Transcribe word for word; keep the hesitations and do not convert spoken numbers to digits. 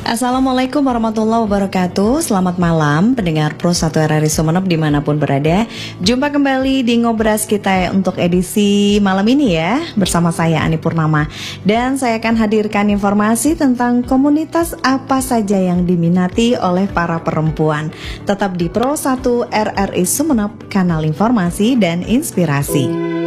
Assalamualaikum warahmatullahi wabarakatuh. Selamat malam pendengar Pro satu R R I Sumeneb dimanapun berada. Jumpa kembali di Ngobras kita untuk edisi malam ini ya, bersama saya Ani Purnama. Dan saya akan hadirkan informasi tentang komunitas apa saja yang diminati oleh para perempuan. Tetap di Pro satu R R I Sumeneb, kanal informasi dan inspirasi.